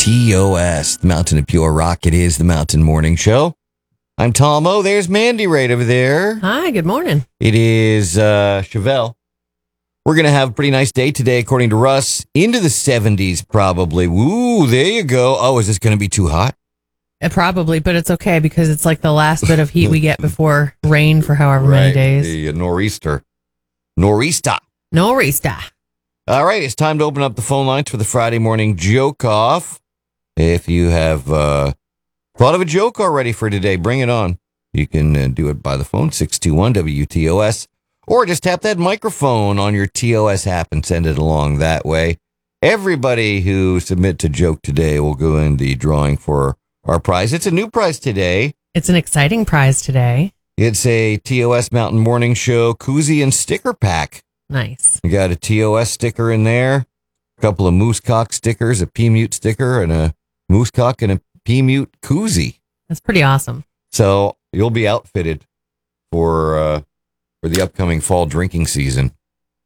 TOS, the Mountain of Pure Rock. It is the Mountain Morning Show. I'm Tom O. There's Mandy right over there. Hi, good morning. It is Chevelle. We're going to have a pretty nice day today, according to Russ. Into the 70s, probably. Woo, there you go. Oh, is this going to be too hot? Probably, but it's okay because it's like the last bit of heat we get before rain for however many days. The nor'easter. Nor'easter. All right, it's time to open up the phone lines for the Friday morning joke off. If you have thought of a joke already for today, bring it on. You can do it by the phone, 621-WTOS, or just tap that microphone on your TOS app and send it along that way. Everybody who submits a joke today will go in the drawing for our prize. It's a new prize today. It's an exciting prize today. It's a TOS Mountain Morning Show koozie and sticker pack. Nice. We got a TOS sticker in there, a couple of Moosecock stickers, a P-Mute sticker, and a Moosecock and a P-Mute koozie. That's pretty awesome. So you'll be outfitted for the upcoming fall drinking season.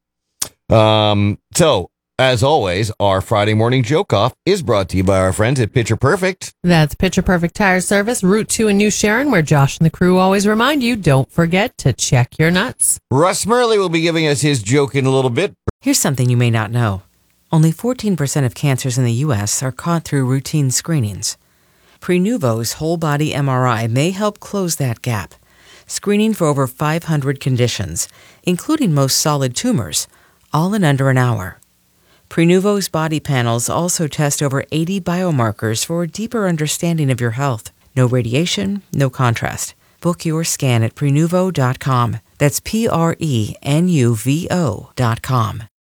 So, as always, our Friday morning joke off is brought to you by our friends at Pitcher Perfect. That's Pitcher Perfect Tire Service, Route 2 in New Sharon, where Josh and the crew always remind you, don't forget to check your nuts. Russ Murley will be giving us his joke in a little bit. Here's something you may not know. Only 14% of cancers in the U.S. are caught through routine screenings. Prenuvo's whole-body MRI may help close that gap, screening for over 500 conditions, including most solid tumors, all in under an hour. Prenuvo's body panels also test over 80 biomarkers for a deeper understanding of your health. No radiation, no contrast. Book your scan at Prenuvo.com. That's Prenuvo.com.